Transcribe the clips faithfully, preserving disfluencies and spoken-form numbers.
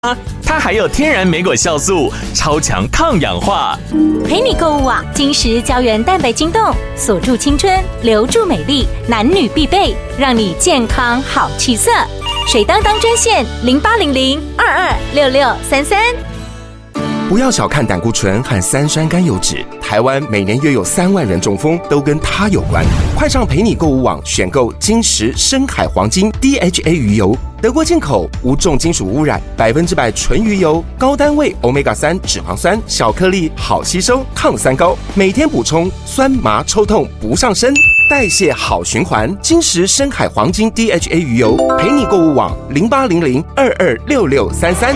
它还有天然莓果酵素，超强抗氧化。 陪你购物网，金石胶原蛋白晶冻，锁住青春，留住美丽，男女必备，让你健康好气色。水当当专线零八零零二二六六三三。 不要小看胆固醇和三酸甘油酯，台湾每年约有三万人中风，都跟它有关。快上陪你购物网选购金石深海黄金 D H A 鱼油，德国进口，无重金属污染，百分之百纯鱼油，高单位 欧米伽三 脂肪酸，小颗粒，好吸收，抗三高，每天补充，酸麻抽痛不上身，代谢好循环。金石深海黄金 D H A 鱼油，陪你购物网零八零零二二六六三三。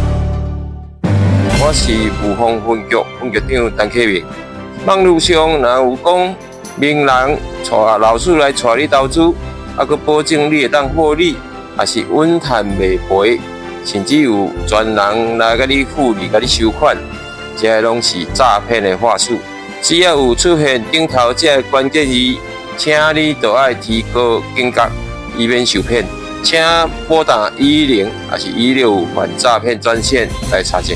我是武丰分局分局长陈启明。网络上若有讲名人带老师来带你投资，啊，佮保证你会当获利，也是稳赚袂赔，甚至有专人来甲你复利、甲你收款，这拢是诈骗的话术。只要有出现顶头这关键字，请你就要提高警觉，以免受骗。请拨打一一零还是一六五反诈骗专线来查证。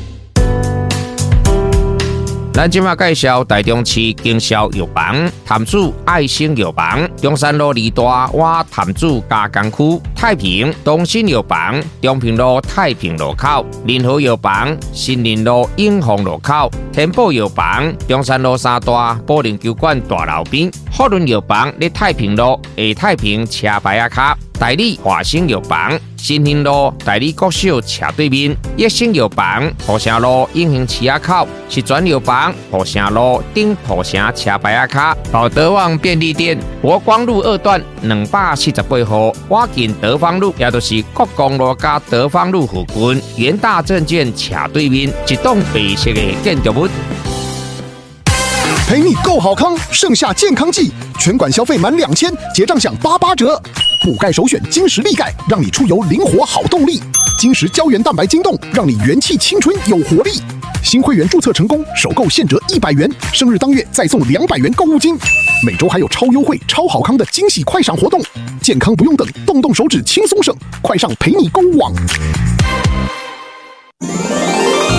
咱今麦介绍台中市经销药房潭子爱心药房、中山路二大湾潭子加工区、太平东新药房、中平路太平路口、联合药房、新林路永丰路口、天宝药房、中山路三大保龄球馆大楼边、福伦药房伫太平路下太平车牌仔卡、代理华兴药房、新兴路代理国小斜对面、益生药房、浦城路永兴市仔口、是转药房、浦城路顶浦城车牌仔卡、宝德旺便利店、国光路二段两百四十八号，我近德芳路，也就是国光路加德芳路附近，元大证券斜对面一栋白色的建筑物。 陪你够好康，盛夏健康季，全馆消费满两千，结账享八八折。补钙首选金石力钙，让你出游灵活好动力。金石胶原蛋白晶冻，让你元气青春有活力。新会员注册成功，首购现折一百元，生日当月再送两百元购物金。每周还有超优惠、超好康的惊喜快闪活动，健康不用等，动动手指轻松省，快上陪你购物网。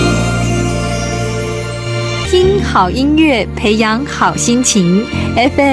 听好音乐，培养好心情。F M